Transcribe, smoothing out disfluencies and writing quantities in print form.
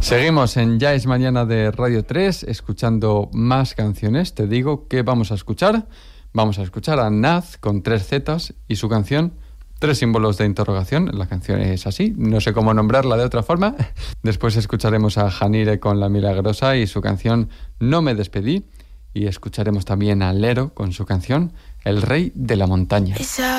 Seguimos en Ya es Mañana de Radio 3, escuchando más canciones. Te digo que vamos a escuchar. Vamos a escuchar a Naz con 3 Zetas y su canción 3 símbolos de interrogación. La canción es así, no sé cómo nombrarla de otra forma. Después escucharemos a Janire con La Milagrosa y su canción No me despedí. Y escucharemos también a Lero con su canción El Rey de la Montaña.